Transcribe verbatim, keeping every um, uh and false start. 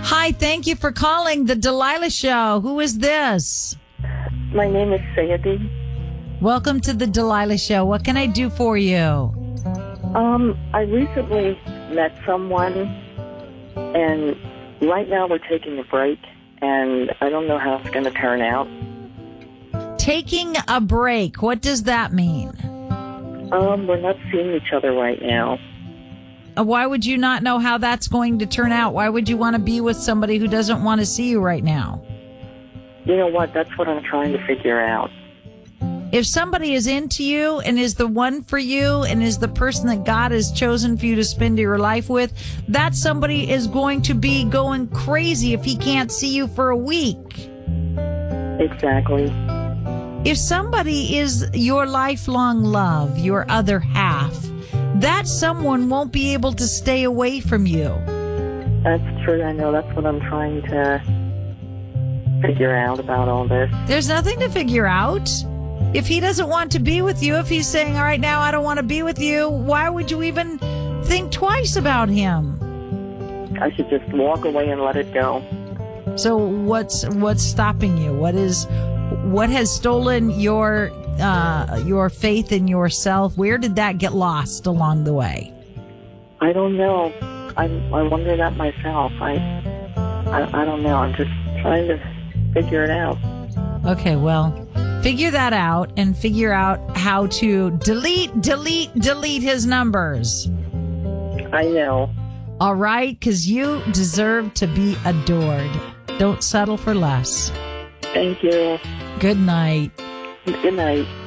Hi, thank you for calling the Delilah Show. Who is this? My name is Sayadi. Welcome to the Delilah Show. What can I do for you? Um, I recently met someone, and right now we're taking a break, and I don't know how it's going to turn out. Taking a break. What does that mean? Um, we're not seeing each other right now. Uh, Why would you not know how that's going to turn out? Why would you want to be with somebody who doesn't want to see you right now? You know what? That's what I'm trying to figure out. If somebody is into you and is the one for you and is the person that God has chosen for you to spend your life with, that somebody is going to be going crazy if he can't see you for a week. Exactly. If somebody is your lifelong love, your other half, that someone won't be able to stay away from you. That's true. I know. That's what I'm trying to figure out about all this. There's nothing to figure out. If he doesn't want to be with you, if he's saying, all right, now I don't want to be with you, why would you even think twice about him? I should just walk away and let it go. So what's what's stopping you? What is what has stolen your uh, your faith in yourself? Where did that get lost along the way? I don't know. I I wonder that myself. I, I I don't know. I'm just trying to figure it out. Okay, well, figure that out and figure out how to delete, delete, delete his numbers. I know. All right? Because you deserve to be adored. Don't settle for less. Thank you. Good night. Good night.